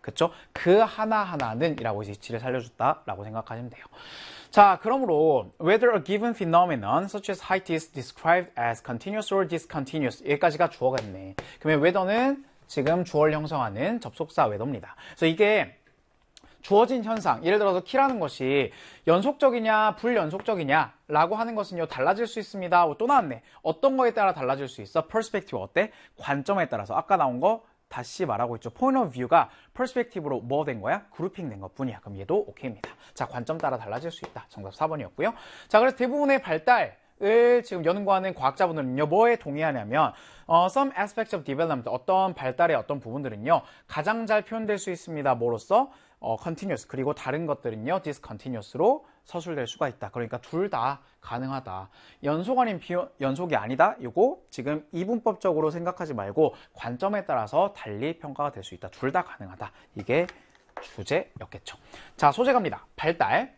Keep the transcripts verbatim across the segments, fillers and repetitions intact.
그쵸? 그 하나하나는 이라고 이제 이치를 살려줬다라고 생각하시면 돼요. 자, 그러므로 whether a given phenomenon such as height is described as continuous or discontinuous 여기까지가 주어가 있네. 그러면 whether는 지금 주어를 형성하는 접속사 whether입니다. 그래서 이게 주어진 현상, 예를 들어서 키라는 것이 연속적이냐 불연속적이냐 라고 하는 것은요 달라질 수 있습니다. 또 나왔네. 어떤 거에 따라 달라질 수 있어? perspective 어때? 관점에 따라서. 아까 나온 거 다시 말하고 있죠. point of view가 perspective로 뭐 된 거야? 그룹핑 된 것 뿐이야. 그럼 얘도 오케이입니다. 자, 관점 따라 달라질 수 있다. 정답 사 번이었고요. 자, 그래서 대부분의 발달을 지금 연구하는 과학자분들은요 뭐에 동의하냐면 어, some aspects of development 어떤 발달의 어떤 부분들은요 가장 잘 표현될 수 있습니다. 뭐로써? 어, continuous 그리고 다른 것들은요 discontinuous로 서술될 수가 있다. 그러니까 둘 다 가능하다. 연속 아닌 비연속이 아니다. 이거 지금 이분법적으로 생각하지 말고 관점에 따라서 달리 평가가 될 수 있다. 둘 다 가능하다. 이게 주제였겠죠. 자, 소재 갑니다. 발달.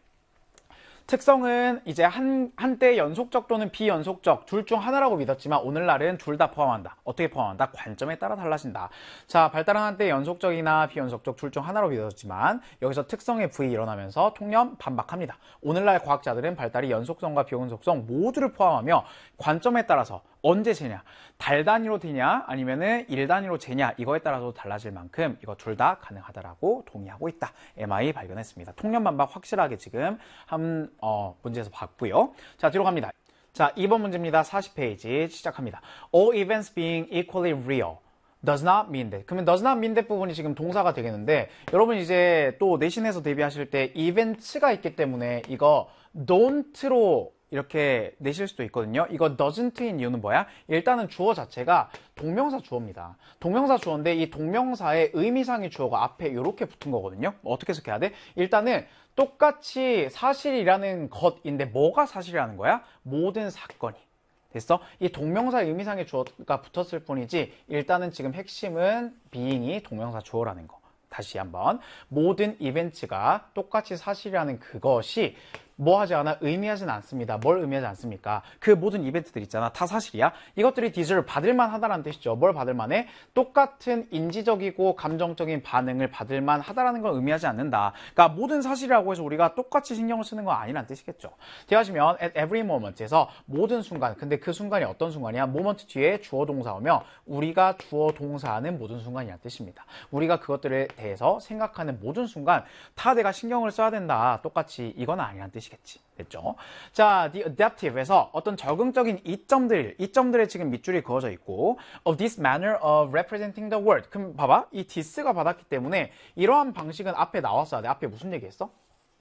특성은 이제 한, 한때 연속적 또는 비연속적 둘 중 하나라고 믿었지만 오늘날은 둘 다 포함한다. 어떻게 포함한다? 관점에 따라 달라진다. 자, 발달은 한때 연속적이나 비연속적 둘 중 하나로 믿었지만 여기서 특성의 부이 일어나면서 통념 반박합니다. 오늘날 과학자들은 발달이 연속성과 비연속성 모두를 포함하며 관점에 따라서 언제 재냐, 달 단위로 되냐 아니면은 일 단위로 재냐 이거에 따라서 달라질 만큼 이거 둘 다 가능하다라고 동의하고 있다. 엠아이 발견했습니다. 통념 반박 확실하게 지금 한 어, 문제에서 봤고요. 자, 뒤로 갑니다. 자, 이 번 문제입니다. 사십 페이지 시작합니다. All events being equally real does not mean that. 그러면 does not mean that 부분이 지금 동사가 되겠는데 여러분 이제 또 내신에서 대비하실 때 events가 있기 때문에 이거 don't로 이렇게 내실 수도 있거든요. 이거 doesn't인 이유는 뭐야? 일단은 주어 자체가 동명사 주어입니다. 동명사 주어인데 이 동명사의 의미상의 주어가 앞에 이렇게 붙은 거거든요. 어떻게 해석해야 돼? 일단은 똑같이 사실이라는 것인데 뭐가 사실이라는 거야? 모든 사건이. 됐어? 이 동명사 의미상의 주어가 붙었을 뿐이지 일단은 지금 핵심은 being이 동명사 주어라는 거. 다시 한번 모든 이벤트가 똑같이 사실이라는 그것이 뭐 하지 않아? 의미하진 않습니다. 뭘 의미하지 않습니까? 그 모든 이벤트들 있잖아. 다 사실이야. 이것들이 디저를 받을만 하다라는 뜻이죠. 뭘 받을만 해? 똑같은 인지적이고 감정적인 반응을 받을만 하다라는 걸 의미하지 않는다. 그러니까 모든 사실이라고 해서 우리가 똑같이 신경을 쓰는 건 아니라는 뜻이겠죠. 대하시면 at every moment에서 모든 순간. 근데 그 순간이 어떤 순간이야? moment 뒤에 주어 동사 오며 우리가 주어 동사하는 모든 순간이라는 뜻입니다. 우리가 그것들에 대해서 생각하는 모든 순간 다 내가 신경을 써야 된다. 똑같이 이건 아니라는 뜻이겠죠. 됐죠? 자, the adaptive에서 어떤 적응적인 이점들, 이점들에 지금 밑줄이 그어져 있고 of this manner of representing the world. 그럼 봐봐. 이 this가 받았기 때문에 이러한 방식은 앞에 나왔어야 돼. 앞에 무슨 얘기했어?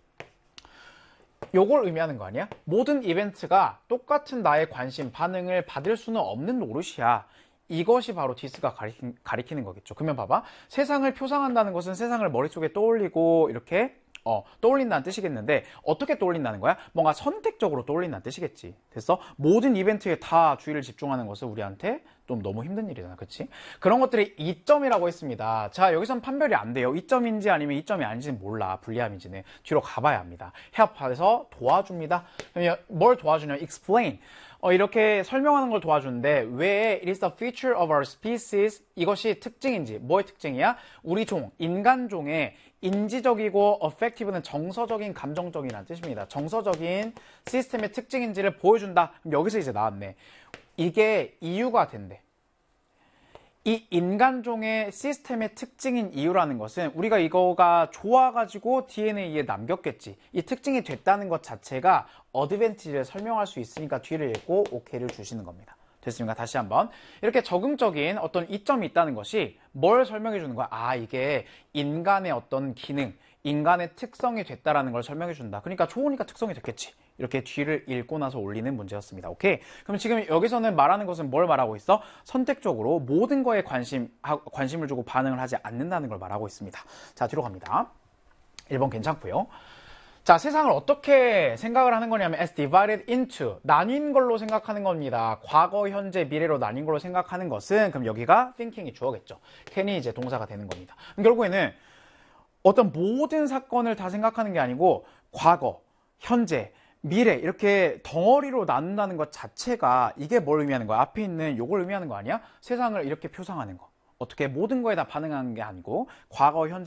요걸 의미하는 거 아니야? 모든 이벤트가 똑같은 나의 관심, 반응을 받을 수는 없는 노릇이야. 이것이 바로 디스가 가리키, 가리키는 거겠죠. 그러면 봐봐. 세상을 표상한다는 것은 세상을 머릿속에 떠올리고 이렇게 어, 떠올린다는 뜻이겠는데 어떻게 떠올린다는 거야? 뭔가 선택적으로 떠올린다는 뜻이겠지. 됐어? 모든 이벤트에 다 주의를 집중하는 것은 우리한테 좀 너무 힘든 일이잖아. 그치? 그런 것들이 이점이라고 했습니다. 자, 여기선 판별이 안 돼요. 이점인지 아니면 이점이 아닌지는 몰라. 불리함인지는. 뒤로 가봐야 합니다. help해서 도와줍니다. 그러면 뭘 도와주냐? explain. 어, 이렇게 설명하는 걸 도와주는데 왜 it is the feature of our species 이것이 특징인지 뭐의 특징이야? 우리 종, 인간종의 인지적이고 affective는 정서적인 감정적이라는 뜻입니다. 정서적인 시스템의 특징인지를 보여준다. 그럼 여기서 이제 나왔네. 이게 이유가 된대. 이 인간종의 시스템의 특징인 이유라는 것은 우리가 이거가 좋아가지고 디엔에이에 남겼겠지. 이 특징이 됐다는 것 자체가 어드밴티지를 설명할 수 있으니까 뒤를 읽고 오케이를 주시는 겁니다. 됐습니까? 다시 한번. 이렇게 적응적인 어떤 이점이 있다는 것이 뭘 설명해 주는 거야? 아, 이게 인간의 어떤 기능, 인간의 특성이 됐다라는 걸 설명해 준다. 그러니까 좋으니까 특성이 됐겠지. 이렇게 뒤를 읽고 나서 올리는 문제였습니다. 오케이? 그럼 지금 여기서는 말하는 것은 뭘 말하고 있어? 선택적으로 모든 거에 관심, 관심을 주고 반응을 하지 않는다는 걸 말하고 있습니다. 자, 뒤로 갑니다. 일 번 괜찮고요. 자, 세상을 어떻게 생각을 하는 거냐면 as divided into, 나뉜 걸로 생각하는 겁니다. 과거, 현재, 미래로 나뉜 걸로 생각하는 것은 그럼 여기가 thinking이 주어겠죠. can이 이제 동사가 되는 겁니다. 그럼 결국에는 어떤 모든 사건을 다 생각하는 게 아니고 과거, 현재, 미래 이렇게 덩어리로 나눈다는 것 자체가 이게 뭘 의미하는 거야? 앞에 있는 요걸 의미하는 거 아니야? 세상을 이렇게 표상하는 거. 어떻게 모든 거에 다 반응하는 게 아니고 과거, 현재